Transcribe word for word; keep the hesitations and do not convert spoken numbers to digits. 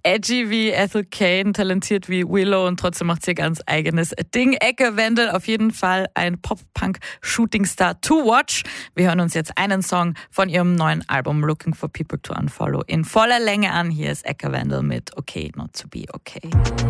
edgy wie Ethel Cain, talentiert wie Willow und trotzdem macht sie ihr ganz eigenes Ding. Ecke Wendel, auf jeden Fall ein Pop-Punk-Shooting-Star to watch. Wir hören uns jetzt einen Song von ihrem neuen Album Looking for People to Unfollow in voller Länge an. Hier ist Ecke Wendel mit Okay Not to Be Okay.